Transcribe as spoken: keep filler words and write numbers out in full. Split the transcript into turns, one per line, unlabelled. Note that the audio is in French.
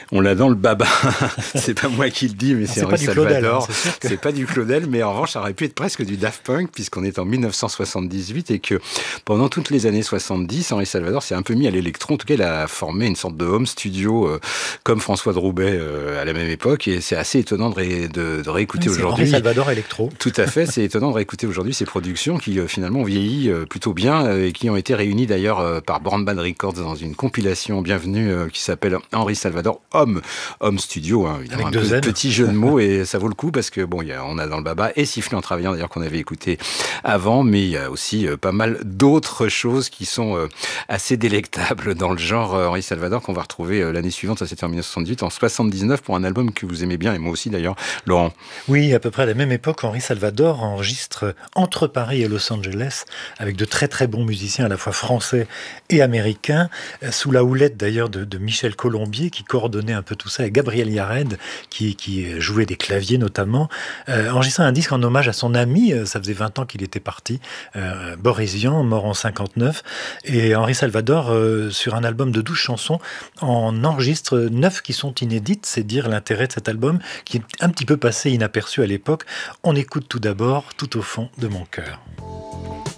On l'a dans le baba. C'est pas moi qui le dis, mais
Ah,
c'est,
c'est
Henri
pas du Claudel,
Salvador.
hein, c'est sûr que-
C'est pas du Claudel, mais en revanche, ça aurait pu être presque du Daft Punk, puisqu'on est en mille neuf cent soixante-dix-huit et que pendant toutes les années soixante-dix, Henri Salvador s'est un peu mis à l'électro. En tout cas, il a formé une sorte de home studio, euh, comme François de Roubaix euh, à la même époque. Et c'est assez étonnant de, ré, de, de réécouter
Oui, c'est
aujourd'hui.
Henri Salvador Electro.
Tout à fait, c'est étonnant de réécouter aujourd'hui ces productions qui euh, finalement ont vieilli euh, plutôt bien euh, et qui ont été réunies d'ailleurs euh, par Born Bad Records dans une compilation bienvenue euh, qui s'appelle Henri Salvador Home, Home Studio, hein, évidemment
Avec
un
deux
peu,
N.
petit jeu de mots et ça vaut le coup parce que bon, y a, on a dans le baba et Siffler en travaillant d'ailleurs qu'on avait écouté avant, mais il y a aussi euh, pas mal d'autres choses qui sont euh, assez délectables dans le genre euh, Henri Salvador qu'on va retrouver euh, l'année suivante, ça c'était en mille neuf cent soixante-dix-huit, en soixante-dix-neuf pour un album que vous aimez bien et moi aussi d'ailleurs, Laurent.
Oui, à peu près à la même époque, Henri Salvador enregistre entre Paris et Los Angeles avec de très très bons musiciens à la fois français et américains, sous la houlette d'ailleurs de, de Michel Colombier qui coordonnait un peu tout ça et Gabriel Yared qui, qui jouait des claviers notamment, euh, enregistrant un disque en hommage à son ami, euh, ça faisait vingt ans qu'il était parti, euh, Boris Vian, mort en cinquante-neuf, et Henri Salvador, euh, sur un album de douze chansons, en enregistre neuf qui sont inédites, c'est dire l'intérêt de cet album qui est un petit peu passé inaperçu à l'époque. On écoute tout d'abord Tout au fond de mon cœur.